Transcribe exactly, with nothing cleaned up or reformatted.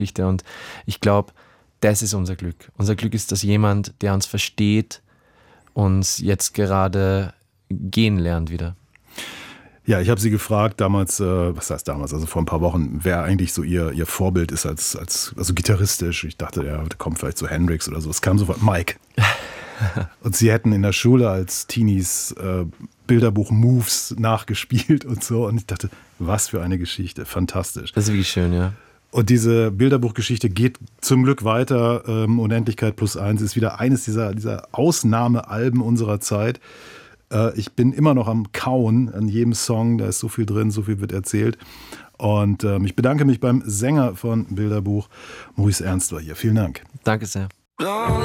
Geschichte. Und ich glaube, das ist unser Glück. Unser Glück ist, dass jemand, der uns versteht, uns jetzt gerade gehen lernt wieder. Ja, ich habe sie gefragt damals, äh, was heißt damals, also vor ein paar Wochen, wer eigentlich so ihr, ihr Vorbild ist als, als also gitarristisch. Ich dachte, ja, der kommt vielleicht zu Hendrix oder so. Es kam sofort Mike. Und sie hätten in der Schule als Teenies äh, Bilderbuch-Moves nachgespielt und so. Und ich dachte, was für eine Geschichte, fantastisch. Das ist wirklich schön, ja. Und diese Bilderbuchgeschichte geht zum Glück weiter. Ähm, Unendlichkeit plus eins ist wieder eines dieser, dieser Ausnahmealben unserer Zeit. Äh, ich bin immer noch am Kauen an jedem Song. Da ist so viel drin, so viel wird erzählt. Und ähm, ich bedanke mich beim Sänger von Bilderbuch, Maurice Ernst war hier. Vielen Dank. Danke sehr.